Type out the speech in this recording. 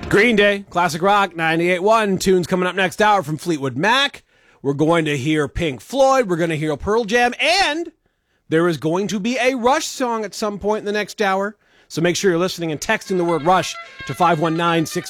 Green Day, classic rock, 98.1. Tunes coming up next hour from Fleetwood Mac. We're going to hear Pink Floyd. We're going to hear Pearl Jam. And there is going to be a Rush song at some point in the next hour. So make sure you're listening and texting the word Rush to 519-6